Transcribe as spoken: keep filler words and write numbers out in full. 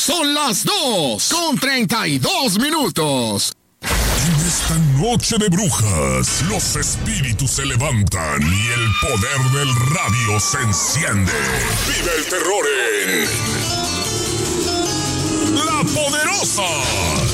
Son las dos con treinta y dos minutos. En esta noche de brujas, los espíritus se levantan y el poder del radio se enciende. Vive el terror en La Poderosa.